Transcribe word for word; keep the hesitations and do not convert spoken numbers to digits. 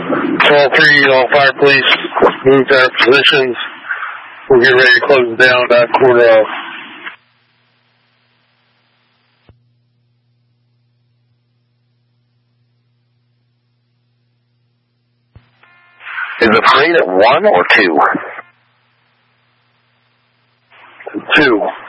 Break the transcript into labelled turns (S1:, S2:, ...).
S1: twelve three, all fire police, move to our positions. We'll get ready to close it down at quarter of.
S2: Is the parade at one or two?
S1: Two.